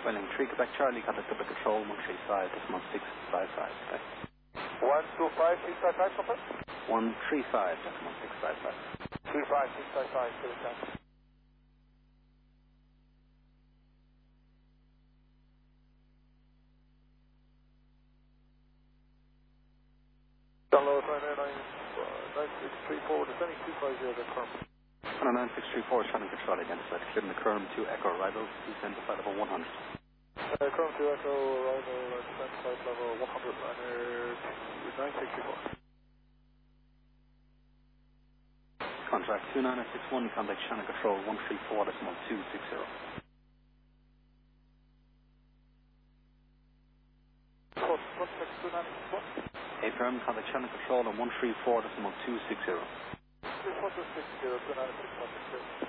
Welling 3 Quebec Charlie, contact Quebec Control 135, decimal 655. 125, 655, Quebec? 135, decimal 655. 35, 655, Quebec Charlie. Download 9634, descending 250, confirm. 9634, Shannon Control, identified, clearing the Curm to Echo arrival, descend to flight level 100. Curm to Echo, arrival, descend flight level 100, 9634. Contract 29961, contact Shannon Control 134, decimal 260. Contact 29961. Affirm, contact Shannon Control on 134, decimal 260. 260, 296,